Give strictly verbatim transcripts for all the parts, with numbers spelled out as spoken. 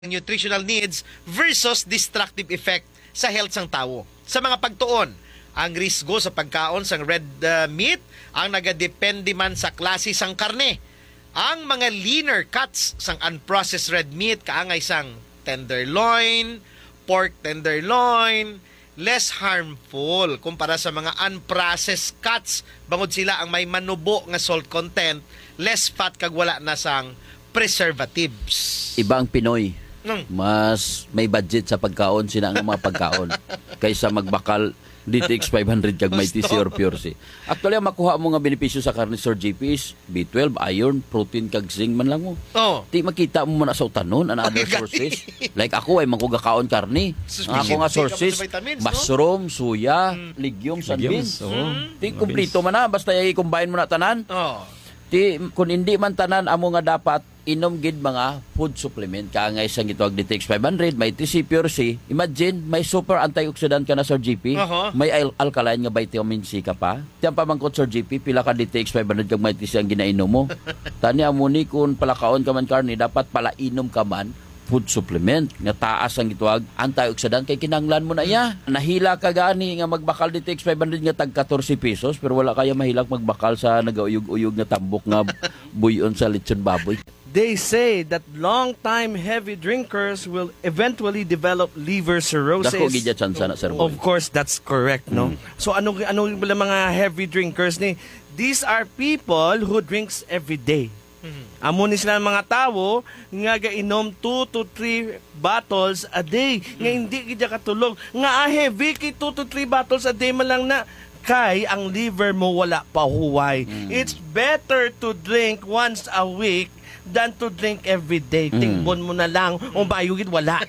nutritional needs versus destructive effect sa health sang tawo. Sa mga pagtuon, ang risgo sa pagkaon sang red uh, meat ang nagadepende man sa klase sang karne. Ang mga leaner cuts sang unprocessed red meat kaangay sang tenderloin, pork tenderloin, less harmful kumpara sa mga unprocessed cuts bangod sila ang may manubo nga salt content, less fat kag wala na sang preservatives. Ibang Pinoy. Mm. Mas may budget sa pagkaon sila ang mga pagkaon kaysa magbakal D T X five hundred kag may T C or Pure C. Actually, ang makuha mo nga benepisyo sa karne Sir J P is B twelve, iron, protein kag zinc man lang mo. Oh. Di makita mo muna sa utanon and other sources. Like ako ay mangkugakaon karne. Ang ako nga sources, mushroom, suya, mm. legumes and beans. Oh. Di kumplito man na basta i-combine mo na tanan. Oh. Ti kung hindi man tanan amo nga dapat inom gid mga food supplement kaangay sang gitawag D T X five hundred, may T C Pure C. Imagine may super antioxidant ka na Sir G P, uh-huh. may al- alkaline nga vitamin C ka pa. Tiyan pa mangkot Sir G P pila ka D T X five hundred kag may T C ang ginainom mo. Tani amo ni kun palakaon ka man karni dapat pala inom ka man food supplement nga taas ang gitawag antioxidant kay kinahanglan mo na iya. Nahila ka gani nga magbakal D T X five hundred nga tag fourteen pesos pero wala kaya mahilak magbakal sa nagauyog-uyog nga tambok nga buyon sa lechon baboy. They say that long-time heavy drinkers will eventually develop liver cirrhosis. Dako gid ya tsansa na Sir Boy. Of course, that's correct, no? Mm. So ano ano pala mga heavy drinkers ni? These are people who drinks every day. Mm-hmm. Amo ni sila mga tawo nga gainom two to three bottles a day. Mm-hmm. Nga hindi gid katulog. Nga ah, heavy kay two to three bottles a day man lang na kay ang liver mo wala pa huway. Mm-hmm. It's better to drink once a week than to drink every day. Mm. Tingbon mo na lang. O bayugid, wala.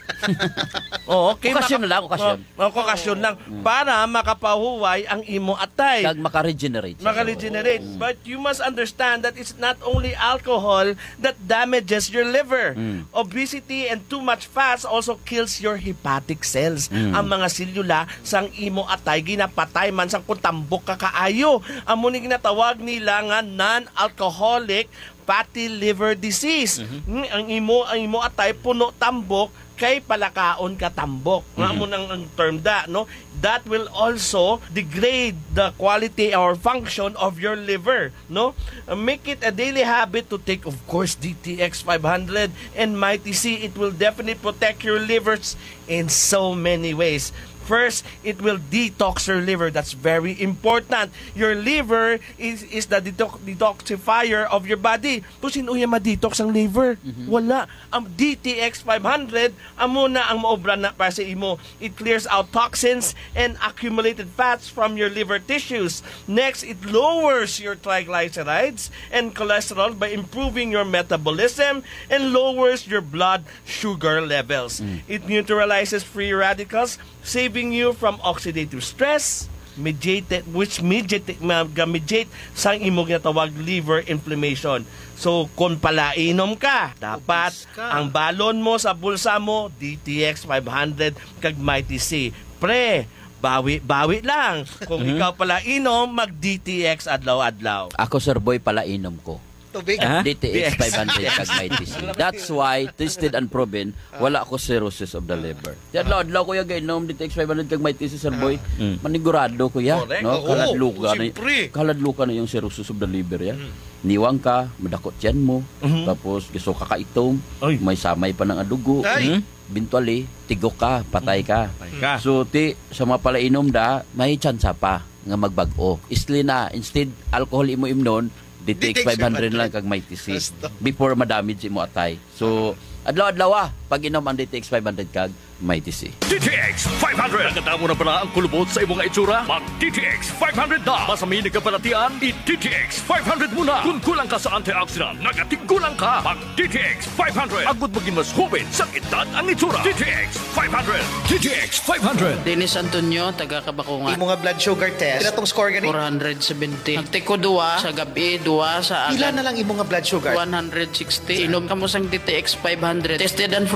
o, okay, okasyon maka- na lang, okasyon. O, okasyon lang. Mm. Para makapahuway ang imo atay. Kag maka-regenerate. Maka-regenerate. Oh. But you must understand that it's not only alcohol that damages your liver. Mm. Obesity and too much fats also kills your hepatic cells. Mm. Ang mga selula sang imo atay, ginapatay man sang kutambok kakaayo. Amo ni ginatawag nila nga non-alcoholic fatty liver disease. Mm-hmm. Ang imo ang imo atay puno tambok kay palakaon ka tambok. Nga mo nang ang term da, no? That will also degrade the quality or function of your liver, no? Uh, make it a daily habit to take, of course, D T X five hundred and Mighty C. It will definitely protect your livers in so many ways. First, it will detox your liver. That's very important. Your liver is is the detox, detoxifier of your body. To sino yung ma-detox ang liver? Mm-hmm. Wala. Ang D T X five hundred, amo na ang maobra na para sa imo. It clears out toxins and accumulated fats from your liver tissues. Next, it lowers your triglycerides and cholesterol by improving your metabolism and lowers your blood sugar levels. Mm. It neutralizes free radicals, saving you from oxidative stress, mediated, which mediate, mediate sang imong ginatawag liver inflammation. So, kung palainom ka, dapat ka. Ang balon mo sa bulsa mo, D T X five hundred kag Mighty C. Pre, bawi-bawi lang. Kung mm-hmm. ikaw palainom, mag-D T X adlaw-adlaw. Ako, Sir Boy, palainom ko. Tubig. D T X five hundred kag Mighty C. That's why, tested and proven, wala ako cirrhosis of the liver. Yan law, adlaw ko yung gainom D T X five hundred kag Mighty C, Sir Boy. Mm. Manigurado ko ya. No? Kaladluka na, kaladluka na yung cirrhosis of the liver ya. Mm. Niwang ka, madakot yan mo, mm-hmm. tapos gusto ka kaitong, Oy. may samay pa ng adugo. Mm-hmm. Eventually, tigok ka, patay ka. Mm-hmm. So, ti, sa mga palainom da, may tsansa pa nga magbago. Isli na, instead, alcohol imo imnon, D T X five hundred lang kag Mighty C before madamage imo atay. So adlaw-adlaw ah pag inom ang D T X five hundred kag Mighty C. D T X five hundred. Naganda mo na pala ang kulubot sa imong itsura? Mag D T X five hundred na. Masami nagkapalatian, i-D T X five hundred muna. Kung kulang ka sa antioxidant, nagatigulang ka. Mag D T X five hundred. Agud maging mas hubin sa edad ang itsura. D T X five hundred. D T X five hundred. Dennis Antonio, taga Kabakungan. Imo nga blood sugar test. Pila tong score gani? four seventy. Nagtiko duwa sa gabi, duwa sa agad. Pila na lang imo nga blood sugar? one sixty. Inom ka mo sang D T X five hundred. Tested and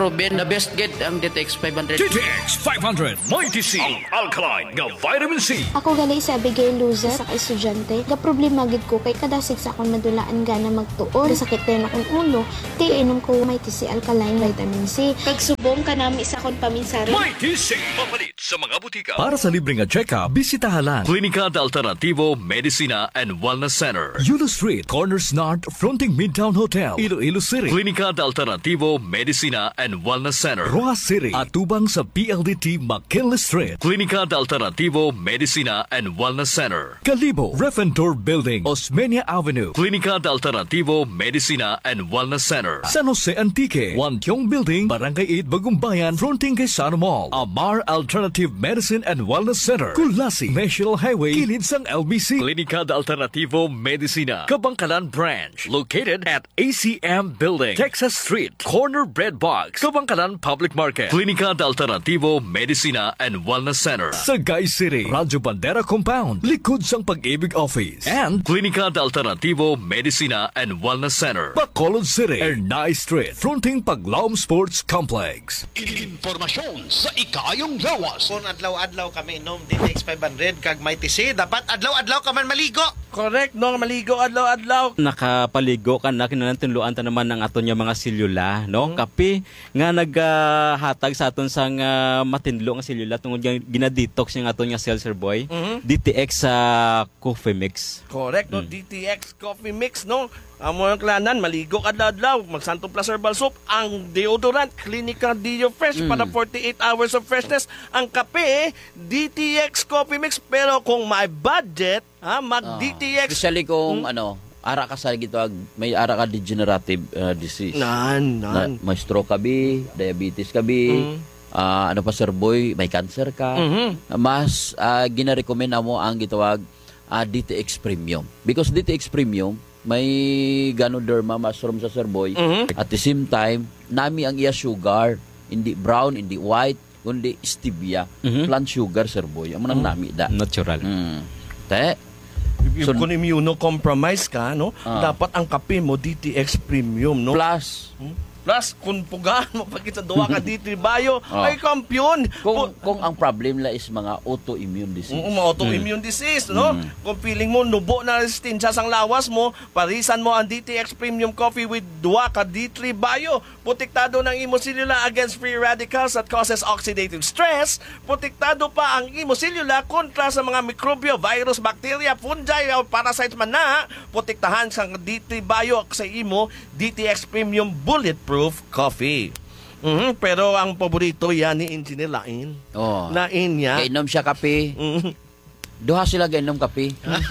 proven. The best get ang D T X five hundred. D T X five hundred Mighty C, ang alkaline nga vitamin C. Ako gali si Abigail Luza sa estudyante. Ga problema gid ko kay kadasig sa akong madulaan gana magtuon. Sakit din akong ulo. Ti inom ko Mighty C alkaline vitamin C. Pagsubong kanami sa akong paminsari. Mighty C, mapalit sa mga butika. Para sa libreng check-up, bisitahan lang Klinika de Alternativo Medicina and Wellness Center. Yulo Street, Corners North, fronting Midtown Hotel, Iloilo City. Klinika de Alternativo Medicina and Wellness Center. Rojas City, atubang sa P L D T McKinley Street. Klinika de Alternativo Medicina and Wellness Center. Kalibo, Refentor Building, Osmeña Avenue. Klinika de Alternativo Medicina and Wellness Center. San Jose Antique, Wantiong Building, Barangay eight, Bagumbayan, fronting kay Sano Mall. Amar Alternative Medicine and Wellness Center. Kulasi, National Highway, kilid sang L B C. Klinika de Alternativo Medicina, Kabangkalan Branch, located at A C M Building, Texas Street, Corner Bread Box, Kabangkalan Public Market. Klinika de Alternativo Medicina and Wellness Center. Sagay City, Radyo Bandera Compound, likod sang Pag-ibig Office. And Klinika de Alternativo Medicina and Wellness Center. Bacolod City, Ernay Street, fronting Paglaom Sports Complex. Informasyon sa ikayong lawas. Kung adlaw-adlaw kami inom D T X five hundred kag Mighty C, dapat adlaw-adlaw ka man maligo. Correct, no? Maligo adlaw-adlaw. Nakapaligo ka na kinantinluan ta naman ng aton nga mga selula, no? Mm-hmm. Kape nga naghatag sa aton sang uh, matinlo nga selula tungod nga ginadetox yung aton nga cells, sir boy. Mm-hmm. D T X sa uh, coffee mix. Correct, no? D T X Coffee Mix, no? Amo ang klanan, maligo adlaw-adlaw, magsantong plus herbal soap, ang deodorant, Clinica Dio Fresh para forty-eight hours of freshness. Ang kape, D T X Coffee Mix, pero kung may budget, ha, mag D T X. Especially kung ano, ara ka sa gito, may ara ka degenerative uh, disease. Nan, nan. Na, may stroke ka bi, diabetes ka bi, Mm. ah, ano pa sir boy, may cancer ka. Mhm. Mas uh, ginarekomenda mo ang gitawag uh, D T X Premium. Because D T X Premium, may Ganoderma mushroom sa sir boy. Mhm. At the same time, nami ang iya sugar, hindi brown, hindi white, kundi stevia, Mhm. plant sugar sir boy. Amo nang nami da. Natural. Mm. Te, Yung So- kung immunocompromise ka, no? Ah. Dapat ang kape mo D T X Premium, no? plus Plus, kung pugaan mo pagkit sa duwa ka D T Bio, Ah. ay kampiyon. kung kung ang problem la is mga autoimmune disease. Mm, autoimmune disease, no? Kung feeling mo nubo na resistensya sang lawas mo, parisan mo ang D T X Premium Coffee with duwa ka D three Bio. Protektado ng imo selula against free radicals that causes oxidative stress. Protektado pa ang imo selula kontra sa mga mikrobyo, virus, bacteria, fungi o parasites man na. Protektahan sang D three Bio sa imo D T X Premium Bulletproof Coffee. Mhm, pero ang paborito yan ni Engineer Lain. Oh. Lain niya. Kainom siya kape. Mhm. Duha sila gainom kape.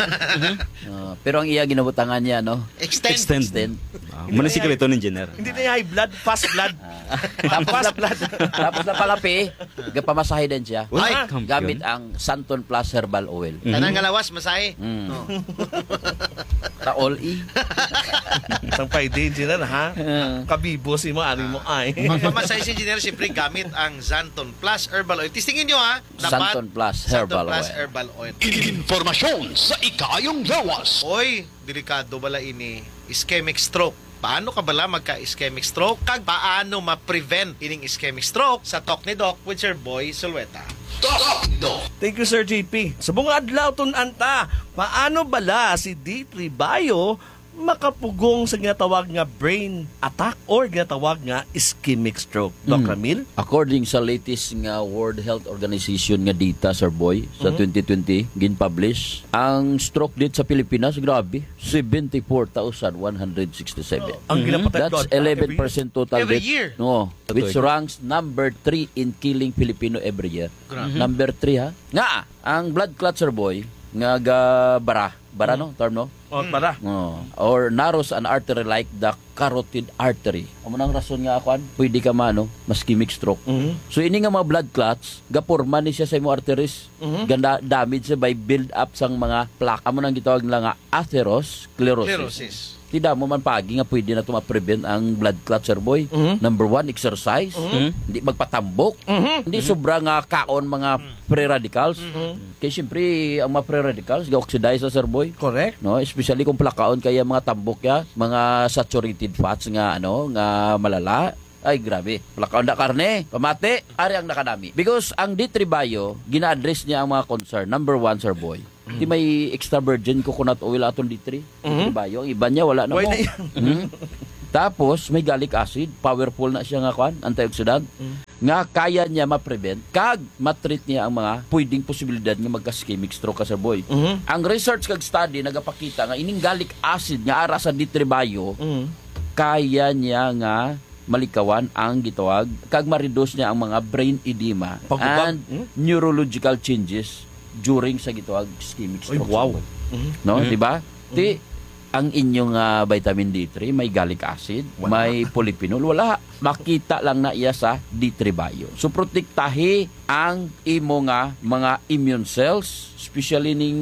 Oh, pero ang iya ginabutangan niya no. Extend. Extend. Uh, Muna si Kalito ng engineer. Hindi na yung high blood, fast blood. Tapos fast na, blood. tapos na palapi, gapamasahe din siya. Ay, Kampiyon. Gamit ang Santon Plus Herbal Oil. Tanan nga lawas masahe. Mm. Oh. Taol i. Isang pwede, engineer, ha? Kabibo si mo, ari mo ay. Magmamasahe si engineer, siyempre gamit ang Zanton Plus Herbal Oil. Tistingin nyo ha. Santon Plus Santon Herbal Plus Oil. Herbal Oil. Informasyon sa ikayong lawas. Oy, delikado bala ini ischemic stroke. Paano ka bala magka-ischemic stroke? Kag paano ma-prevent ining ischemic stroke? Sa Talk ni Doc with Sir Boy Sulweta. Talk no. Thank you, Sir J P. Sa bunga adlaw tun anta, paano bala si D three Bio makapugong sa ginatawag nga brain attack or ginatawag nga ischemic stroke? Doc Ramil? According sa latest nga World Health Organization nga data, Sir Boy, sa twenty twenty, gin-publish, ang stroke rate sa Pilipinas, grabe, seventy-four thousand one hundred sixty-seven. Ang ginapatay That's eleven percent total Every death. year. No, which ranks number three in killing Filipino every year. Number three, ha? Nga, ang blood clot, Sir Boy, nga ga bara, bara no, term no? O, para. Oh. Or narrows an artery like the carotid artery. Amo nang rason nga akuan, pwede ka mano, ischemic stroke. So ini nga mga blood clots, gaporma ni siya sa imong arteries. Ganda damage siya by build up sang mga plaque. Amo nang gitawag nila nga atherosclerosis. Sclerosis. Tida mo man pagi nga pwede na ito ma-prevent ang blood clot, Sir Boy. Number one, exercise. Hindi magpatambok. Hindi sobra nga kaon mga free radicals. Kaya siyempre, ang mga free radicals, ga-oxidize sa Sir Boy. Correct. No, especially kung plakaon kaya mga tambok ya, mga saturated fats nga ano, nga malala. ay grabe. Palakaon na karne, pamati, ari ang nakanami. Because ang D three Bio, gina-address niya ang mga concern. Number one, Sir Boy. Di may extra virgin coconut oil aton D three. D three Bio. Ang iba niya, wala na mo. Hmm? Tapos, may garlic acid. Powerful na siya nga kwan, antioxidant. Mm. Nga kaya niya ma-prevent, kag matreat niya ang mga pwedeng posibilidad nga magka-ischemic stroke ka, Sir Boy. Mm-hmm. Ang research kag study nagapakita nga ining garlic acid nga ara sa D three Bio, mm-hmm. kaya niya nga malikawan ang gitawag, kag ma-reduce niya ang mga brain edema Pagkubag. and mm-hmm. neurological changes during sa gitawag ischemic stroke. Oy, wow. Mm-hmm. No, mm-hmm. di ba? Mm-hmm. Di ang inyong uh, vitamin D three, may garlic acid, wala. May polyphenol, wala. Makita lang na iya sa D three Bio. So, protektahi ang imo nga mga immune cells, especially ning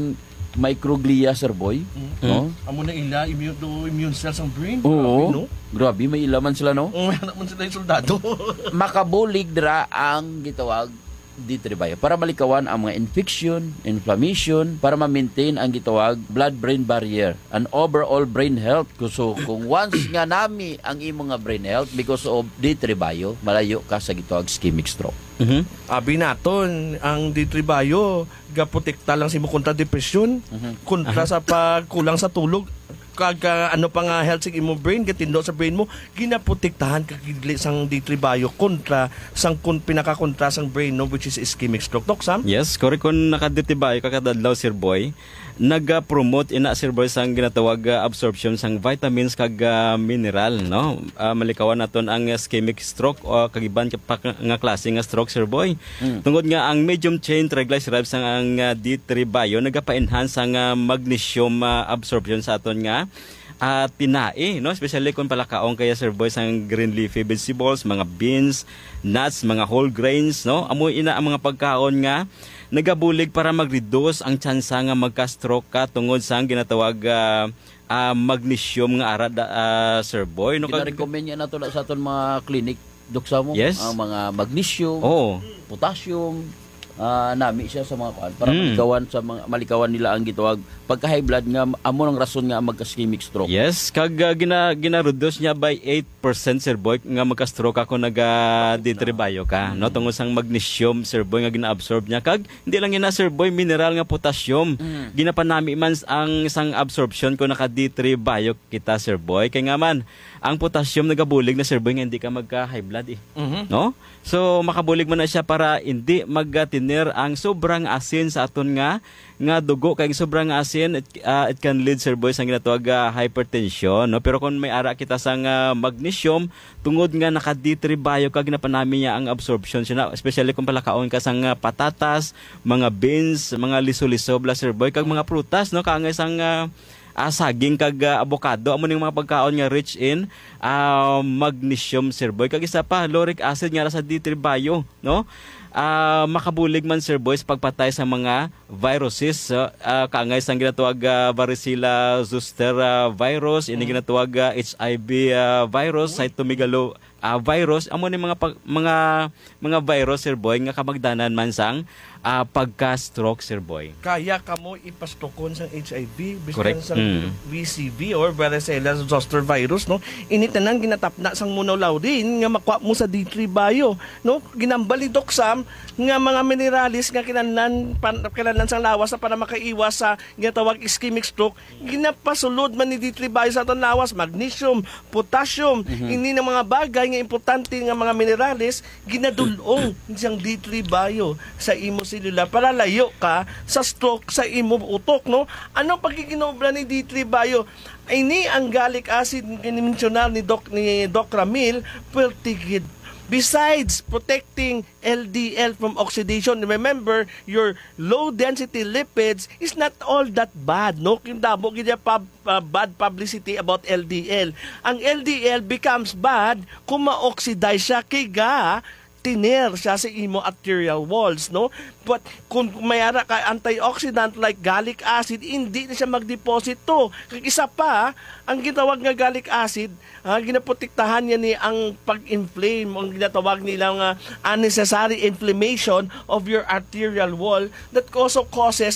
microglia, Sir Boy. Mm-hmm. No? Amo na ila, immune, to immune cells ang brain. Oo. Grabe, no? Grabe, may ilaman sila, no? May naman sila yung soldado. Makabulig dira ang gitawag D three Bio para malikawan ang mga infection, inflammation, para ma-maintain ang gitawag blood-brain barrier and overall brain health. So kung once nga nami ang imo nga brain health because of D three Bio, malayo ka sa gitawag ischemic stroke. Mm-hmm. Abi naton ang D three Bio gaprotekta lang si mo kontra depression, mm-hmm. kontra uh-huh. sa pagkulang sa tulog, kag uh, ano pa nga health sig imo brain gatindo sa brain mo, ginaprotektahan kag sang D three Bio kontra sang kun pinaka-kontra sang brain no, which is ischemic stroke. Dok Sam? Yes, correct. Kung naka-D three Bio kakadadlaw, Sir Boy, nag-promote ina, Sir Boy, sang ginatawag uh, absorption sang vitamins kag uh, mineral, no? Uh, malikawan naton ang ischemic stroke o kagiban pa nga klase nga stroke, Sir Boy. Mm. Tungod nga ang medium chain triglycerides sang ang uh, D three Bio nagapa-enhance ang uh, magnesium uh, absorption sa aton nga uh, tinae, no? Especially kung palakaong kaya, Sir Boy, sang green leafy vegetables, mga beans, nuts, mga whole grains, no? Amoy ina ang mga pagkaon nga nagabulig para mag-reduce ang tsansa nga magka-stroke ka tungod sa ginatawag uh, uh, magnesium nga ara, uh, Sir Boy. No, kina-recommend niya na to sa aton mga clinic, Dok Samo, yes. ang mga magnesium, oh. potassium, uh, nami siya sa mga kuan para mm. malikawan sa mga malikawan nila ang gitawag pagka high blood nga amo nang rason nga magka-ischemic stroke. Yes, kag uh, gina gina-reduce niya by eight percent, Sir Boy, nga magka-stroke ako naga D three Bio ka, mm. no, tungod sang magnesium, Sir Boy, nga gina-absorb niya, kag hindi lang ina, Sir Boy, mineral nga potassium. Mm. Ginapanami man ang isang absorption ko naka D three Bio kita, Sir Boy, kay nga man ang potassium nagabulig na, Sir Boy, nga hindi ka magka-high blood eh. Mm-hmm. No? So makabulig man na siya para hindi maggatiner ang sobrang asin sa aton nga nga dugo, kay sobrang asin it, uh, it can lead, Sir Boy, sang ginatawag uh, hypertension, no? Pero kung may ara kita sang uh, magnesium, tungod nga naka D three Bio kag ginapanami niya ang absorption siya, especially kung palakaon ka sang uh, patatas, mga beans, mga liso-liso bla, Sir Boy, kag mga prutas, no, kangay sang uh, uh, saging kag uh, avocado, amo ning mga pagkaon nga rich in uh, magnesium, Sir Boy, kag isa pa lauric acid nga sa D three Bio, no? Uh, makabulig man, Sir Boy, pagpatay sa mga viruses, uh, uh, kaangay sang ginatawag uh, varicella zoster uh, virus, ini ginatawag uh, H I V uh, virus, cytomegalo uh, virus, amo ni mga pag, mga mga virus, Sir Boy, nga kamagdanan man sang uh, pagka-stroke, Sir Boy. Kaya kamo ipastokon sang H I V, biskan sang mm. V C V or varicella zoster virus, no? Initanan ginatapna sang munawlaw din nga makuha mo sa D three Bio, no? Ginambali Dok Sam nga mga mineralis nga kinahanglan kinahanglan sang lawas na para makaiwas sa ginatawag ischemic stroke, ginapasulod man ni D three Bio sa aton lawas, magnesium, potassium, mm-hmm. ini na mga bagay nga importante nga mga mineralis ginadulong siyang D three Bio sa imo selula para layo ka sa stroke sa imo utok, no? Anong pagkikinobra ni D three Bio? Ini ang garlic acid kinimensyonar ni Doc ni Doc Ramil, pertigid. Besides protecting L D L from oxidation, remember, your low-density lipids is not all that bad, no? Kindabo gid pub, uh, bad publicity about L D L. Ang L D L becomes bad kung ma-oxidize siya kay ga tiner siya sa imo arterial walls, no? But kung mayara ka antioxidant like garlic acid, hindi na siya mag-deposit to. Kag isa pa, ang ginatawag nga garlic acid, uh, ginaprotektahan niya ni ang pag-inflame, ang ginatawag nilang uh, unnecessary inflammation of your arterial wall that also causes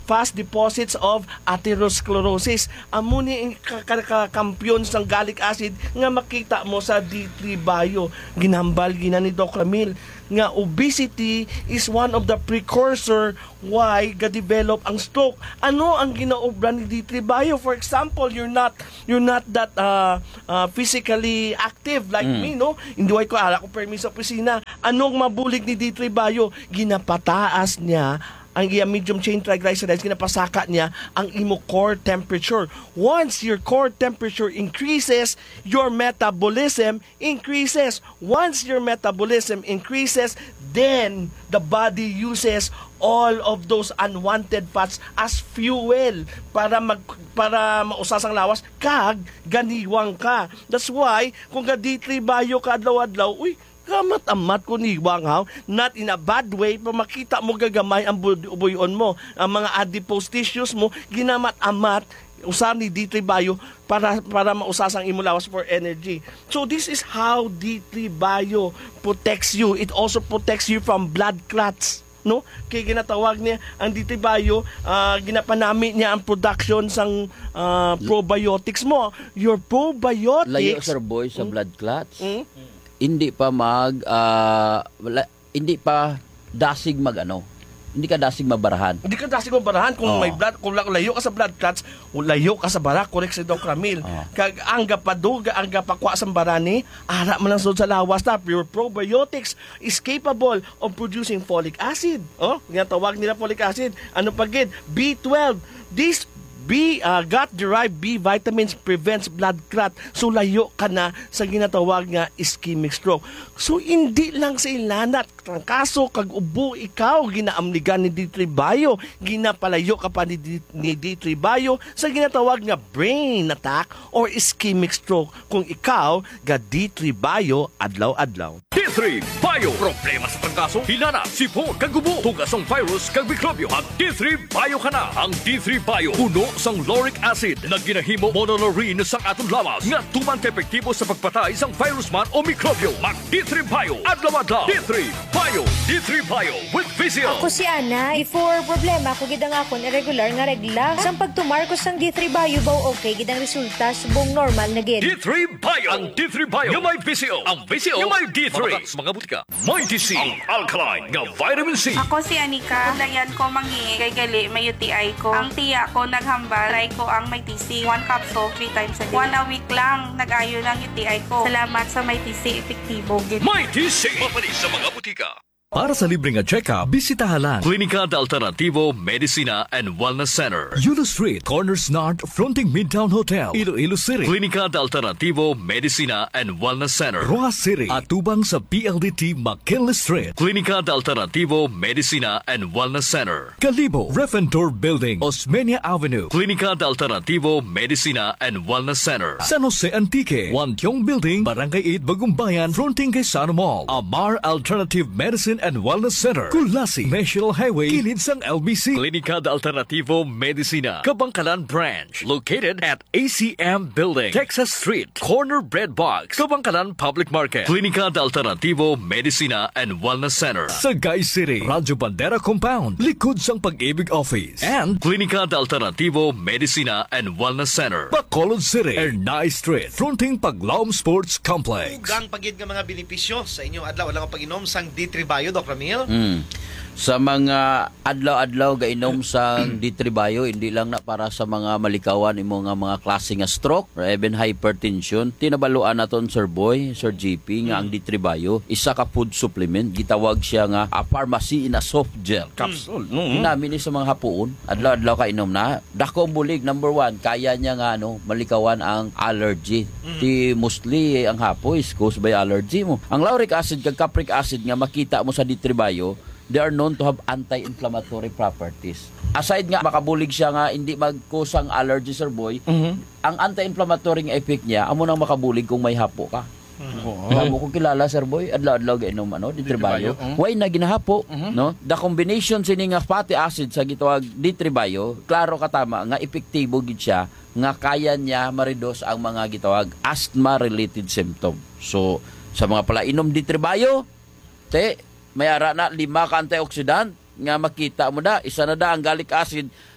fast deposits of atherosclerosis. Amo ni kampiyon ng gallic acid nga makita mo sa D three Bio. Ginambal gina ni Doc Ramil nga obesity is one of the precursor why ga-develop ang stroke. Ano ang ginaobra ni D three Bio? For example, you're not you're not that uh, uh, physically active like mm. me, no? Hindi ko ala ko permiso opisina. Anong mabulig ni D three Bio? Ginapataas niya ang iya medium chain triglycerides, kinapasaka niya ang imo core temperature. Once your core temperature increases, your metabolism increases. Once your metabolism increases, then the body uses all of those unwanted fats as fuel para mag para mausas ang lawas kag ganiwang ka. That's why kung ga D three Bio ka adlaw-adlaw, uy, kamat-amat ko ni Wang Hao, not in a bad way, pa makita mo gagamay ang buyon mo, ang mga adipose tissues mo, ginamat-amat, usahan ni D three Bio para para mausas ang imulawas for energy. So this is how D three Bio protects you. It also protects you from blood clots. No? Kaya ginatawag niya ang D three Bio, uh, ginapanami niya ang production sang uh, probiotics mo. Your probiotics... Layo, sir boy, sa mm, blood clots. Mm, hindi pa mag uh, wala, hindi pa dasig mag ano hindi ka dasig mabarahan hindi ka dasig mabarahan kung oh. may blood kung layo ka sa blood clots layo ka sa bara, correct si Doc Ramil. oh. Kag angga paduga angga pakwa sa barani ara man lang sud sa lawas ta. Your probiotics is capable of producing folic acid. Oh, ginatawag nila folic acid. Ano pa gid? B twelve. This B, uh, gut-derived B vitamins prevents blood clot. So, layo ka na sa ginatawag nga ischemic stroke. So, hindi lang sa ilanat. Kaso, kag ubo ikaw, ginaamligan ni D three Bio. Ginapalayo ka pa ni, D- ni D three Bio sa ginatawag nga brain attack or ischemic stroke. Kung ikaw, ga D three Bio, adlaw-adlaw. D three Bio. Problema sa pagkaso, hilana, sipon, kagubo, tugasong virus, kag mikrobyo. Ang D three Bio ka na. Ang D three Bio, puno sang lauric acid na ginahimo monolaurin sang atong lawas nga tuman ka epektibo sa pagpatay sang virus man o mikrobyo. Mag D three Bio, adlaw-adlaw. D three Bio, D three Bio with Vizio. Ako si Ana, before problema ko gidang akon irregular nga regla. Sang pagtumar ko sang D three Bio baw okay gidang resulta subong normal na gid. D three Bio, ang D three Bio nga may Vizio. Ang Vizio nga may D three. Mga, mga butika. May D C, ang alkaline nga vitamin C. Ako si Anika, dayan ko mangi kay gali may U T I ko. Ang tiya ko naghambal, try ko ang may T C. One capsule, three times a day. One a week lang, nag-ayo ng U T I ko. Salamat sa may T C, epektibo. May T C, mapalis sa mga butika. Para sa libreng check-up, bisitahan lang Klinika de Alternativo Medicina and Wellness Center. Yulo Street, Corners North, fronting Midtown Hotel, Iloilo City. Klinika de Alternativo Medicina and Wellness Center. Rojas City, atubang sa P L D T McKinley Street. Klinika de Alternativo Medicina and Wellness Center. Calibo, Refentor Building, Osmeña Avenue. Klinika de Alternativo Medicina and Wellness Center. San Jose Antique, Wantiong Building, Barangay eight, Bagumbayan, fronting Quezano Mall. Amar Alternative Medicine and Wellness Center. Kulasi, National Highway, kilid sang L B C. Klinika de Alternativo Medicina, Kabangkalan Branch, located at A C M Building, Texas Street, Corner Bread Box, Kabangkalan Public Market. Klinika de Alternativo Medicina and Wellness Center. Sagay City, Radyo Bandera Compound, likod sang Pag-ibig Office. And Klinika de Alternativo Medicina and Wellness Center. Bacolod City, Ernay Street, fronting Paglaom Sports Complex. Ugang pagid nga mga benepisyo sa inyo adlaw lang ang pag-inom sang D three Bio, Doc Ramil. Mm. Sa mga adlaw-adlaw gainom sa D three Bio, hindi lang na para sa mga malikawan imo nga mga klase nga stroke or even hypertension. Tinabaluan naton Sir Boy, Sir G P nga ang D three Bio isa ka food supplement, gitawag siya nga a pharmacy in a soft gel capsule. Mm-hmm. Namin ni sa mga hapuon, adlaw-adlaw ka inom na. Dako bulig number one, kaya niya nga ano, malikawan ang allergy. Mm-hmm. Ti mostly ang hapo is caused by allergy mo. Ang lauric acid kag capric acid nga makita mo sa D three Bio, they are known to have anti-inflammatory properties. Aside nga makabulig siya nga hindi magkusang allergy, Sir Boy, mm-hmm. ang anti-inflammatory effect niya amo nang makabulig kung may hapo ka. Mm-hmm. Kaya mo kung kilala, Sir Boy, adlaw-adlaw gainom ano, D three Bio. Mm-hmm. Why na ginahapo, mm-hmm. no? The combination sini nga fatty acid sa gitawag D three Bio, klaro ka tama nga epektibo gid siya nga kaya niya ma-reduce ang mga gitawag asthma-related symptom. So, sa mga pala inom D three Bio, te may ara na lima ka antioxidant nga makita mo da, isa na da ang gallic acid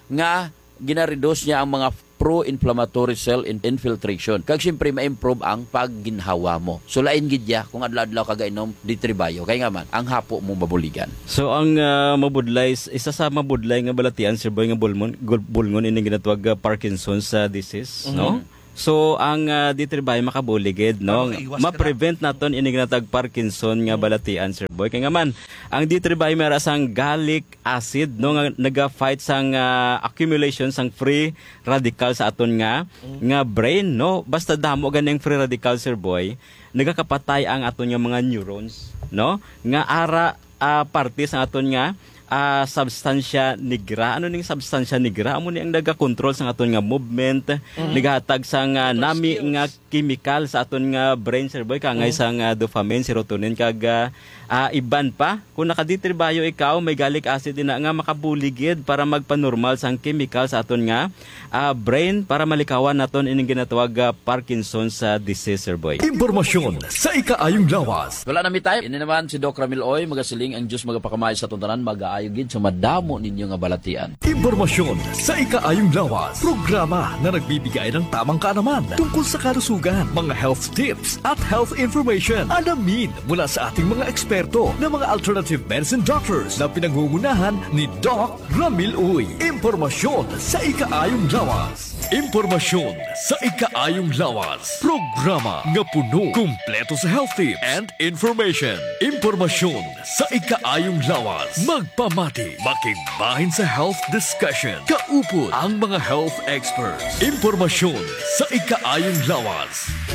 nga gina-reduce niya ang mga pro-inflammatory cell in- infiltration. Kag siyempre ma-improve ang pagginhawa mo. So lain gid ya kung adlaw-adlaw ka gainom D three Bio kay nga man ang hapo mo mabuligan. So ang uh, mabudlay, isa sa mabudlay nga balatian Sir Boy nga bulmon, gul- bulngon ini ginatawag uh, Parkinson's uh, disease, Mhm. no? So ang uh, D three Bio makabuligid, no? Makaiwas ka Ma-prevent naton ini ginatawag Parkinson nga balatian Sir Boy. Kay nga man ang D three Bio mera sang gallic acid, no, nga naga-fight sang uh, accumulation sang free radical sa aton nga nga brain, no? Basta damo ganing free radical Sir Boy, nagakapatay ang aton nga mga neurons, no? Nga ara uh, parte sa aton nga uh, substansya nigra. Ano ning substansya nigra? Amo ni ang naga-control sa aton nga movement, mm-hmm. nagahatag sa nga nami nga chemical sa aton nga brain Sir Boy, kangay mm-hmm. sa nga dopamine, serotonin kag uh, iban pa. Kung naka-D three Bio ikaw, may gallic acid ina nga makabuligid para magpanormal sang chemical sa aton nga uh, brain para malikawan naton ining ginatawag uh, Parkinson's uh, disease Sir Boy. Impormasyon sa ikaayong lawas. Wala na mi time. Ini naman si Doc Ramil Oy, magasiling ang Diyos magapakamay sa tuntanan, mag-aayo gid sa madamo ninyo nga balatian. Impormasyon sa ikaayong lawas. Programa na nagbibigay ng tamang kaalaman tungkol sa kalusugan, mga health tips at health information. Alamin mula sa ating mga eksperto na mga alternative medicine doctors na pinangungunahan ni Doc Ramil Uy. Impormasyon sa ikaayong lawas. Impormasyon sa ikaayong lawas. Programa nga puno, kumpleto sa health tips and information. Impormasyon sa ikaayong lawas. Magpamati, makigbahin sa health discussion. Kaupod ang mga health experts. Impormasyon sa ikaayong lawas.